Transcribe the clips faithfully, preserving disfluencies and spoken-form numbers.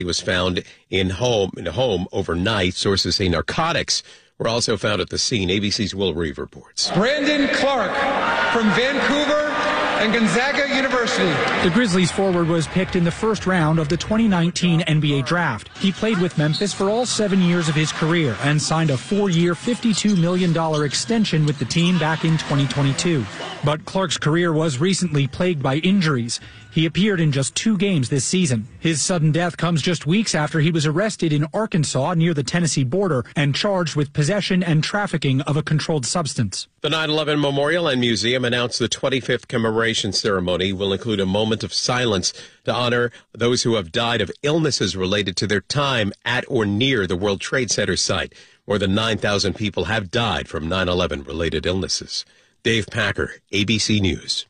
He was found in home in a home overnight. Sources say narcotics were also found at the scene. A B C's Will Reeve reports. Brandon Clark from Vancouver and Gonzaga University. The Grizzlies forward was picked in the first round of the twenty nineteen N B A draft. He played with Memphis for all seven years of his career and signed a four-year, fifty-two million dollars extension with the team back in twenty twenty-two. But Clark's career was recently plagued by injuries. He appeared in just two games this season. His sudden death comes just weeks after he was arrested in Arkansas near the Tennessee border and charged with possession and trafficking of a controlled substance. The nine eleven Memorial and Museum announced the twenty-fifth commemoration ceremony will include a moment of silence to honor those who have died of illnesses related to their time at or near the World Trade Center site. More than nine thousand people have died from nine eleven related illnesses. Dave Packer, A B C News.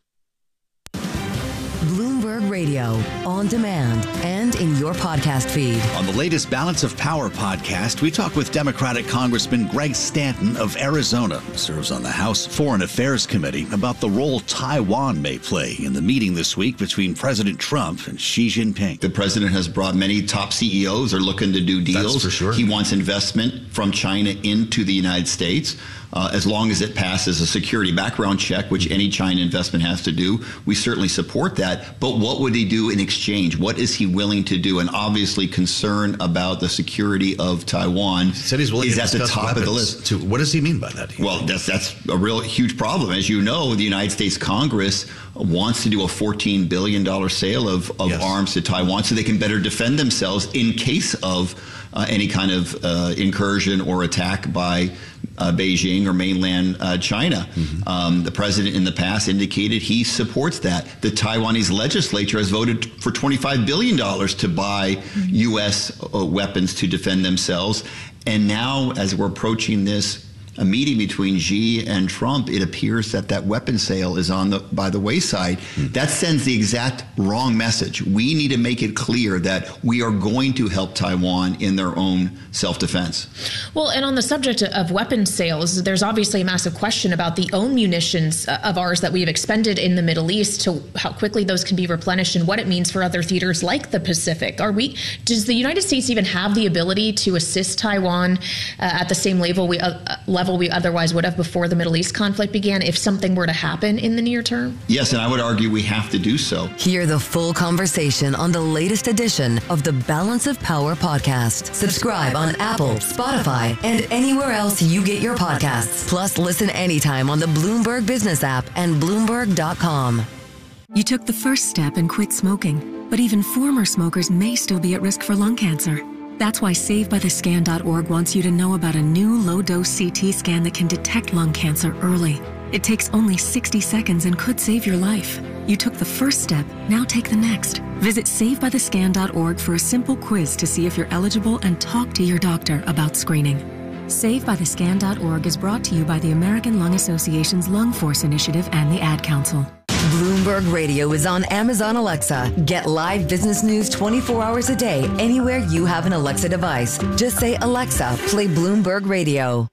Bloomberg Radio, on demand and in your podcast feed. On the latest Balance of Power podcast, we talk with Democratic Congressman Greg Stanton of Arizona, who serves on the House Foreign Affairs Committee, about the role Taiwan may play in the meeting this week between President Trump and Xi Jinping. The president has brought many top C E Os are looking to do deals. That's for sure. He wants investment from China into the United States. Uh, as long as it passes a security background check, which any China investment has to do, we certainly support that. But what would he do in exchange? What is he willing to do? And obviously concern about the security of Taiwan he said he's willing is to at the top of the list. To, what does he mean by that? Well, that's, that's a real huge problem. As you know, the United States Congress wants to do a fourteen billion dollars sale of, of yes. arms to Taiwan so they can better defend themselves in case of uh, any kind of uh, incursion or attack by Uh, Beijing or mainland uh, China. Mm-hmm. Um, the president in the past indicated he supports that. The Taiwanese legislature has voted for twenty-five billion dollars to buy mm-hmm. U S uh, weapons to defend themselves. And now, as we're approaching this a meeting between Xi and Trump, it appears that that weapon sale is on the by the wayside. Mm. That sends the exact wrong message. We need to make it clear that we are going to help Taiwan in their own self-defense. Well, and on the subject of weapons sales, there's obviously a massive question about the own munitions of ours that we have expended in the Middle East, to how quickly those can be replenished and what it means for other theaters like the Pacific. Are we? Does the United States even have the ability to assist Taiwan uh, at the same level we uh, level we otherwise would have before the Middle East conflict began if something were to happen in the near term? Yes, and I would argue we have to do so. Hear the full conversation on the latest edition of the Balance of Power podcast. Subscribe on Apple, Spotify, and anywhere else you get your podcasts. Plus, listen anytime on the Bloomberg Business app and Bloomberg dot com. You took the first step and quit smoking, but even former smokers may still be at risk for lung cancer. That's why save by the scan dot org wants you to know about a new low-dose C T scan that can detect lung cancer early. It takes only sixty seconds and could save your life. You took the first step, now take the next. Visit save by the scan dot org for a simple quiz to see if you're eligible and talk to your doctor about screening. save by the scan dot org is brought to you by the American Lung Association's Lung Force Initiative and the Ad Council. Bloomberg Radio is on Amazon Alexa. Get live business news twenty-four hours a day anywhere you have an Alexa device. Just say, Alexa, play Bloomberg Radio.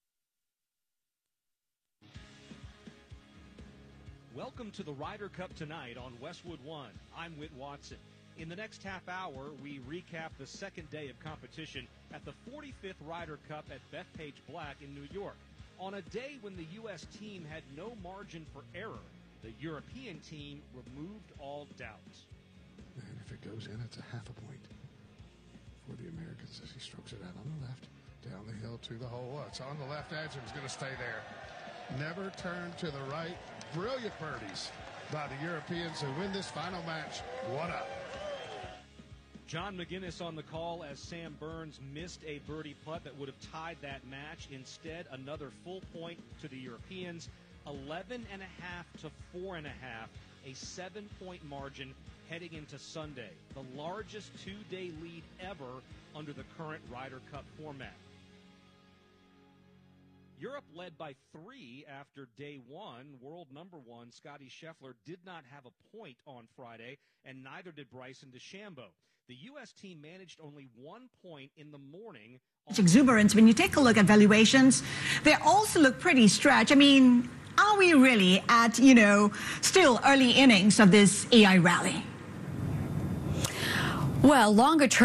Welcome to the Ryder Cup tonight on Westwood One. I'm Whit Watson. In the next half hour, we recap the second day of competition at the forty-fifth Ryder Cup at Bethpage Black in New York. On a day when the U S team had no margin for error, the European team removed all doubts. And if it goes in, it's a half a point for the Americans as he strokes it out on the left, down the hill to the hole. It's on the left edge and it's going to stay there. Never turn to the right. Brilliant birdies by the Europeans who win this final match. What up? John McGinnis on the call as Sam Burns missed a birdie putt that would have tied that match. Instead, another full point to the Europeans. eleven and a half to four and a half, a seven-point margin heading into Sunday, the largest two-day lead ever under the current Ryder Cup format. Europe led by three after day one. World number one, Scottie Scheffler, did not have a point on Friday, and neither did Bryson DeChambeau. The U S team managed only one point in the morning. Exuberance, when you take a look at valuations, they also look pretty stretched. I mean, are we really at, you know, still early innings of this A I rally? Well, longer term.